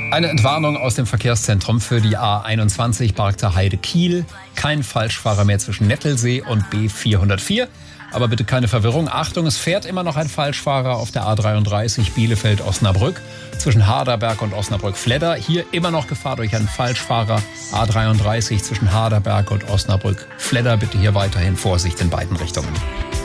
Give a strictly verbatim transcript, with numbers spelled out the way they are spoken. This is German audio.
Eine Entwarnung aus dem Verkehrszentrum für die A einundzwanzig Barkter Heide-Kiel. Kein Falschfahrer mehr zwischen Nettelsee und B vierhundertvier. Aber bitte keine Verwirrung. Achtung, es fährt immer noch ein Falschfahrer auf der A dreiunddreißig Bielefeld-Osnabrück zwischen Harderberg und Osnabrück-Fledder. Hier immer noch Gefahr durch einen Falschfahrer. A dreiunddreißig zwischen Harderberg und Osnabrück-Fledder. Bitte hier weiterhin Vorsicht in beiden Richtungen.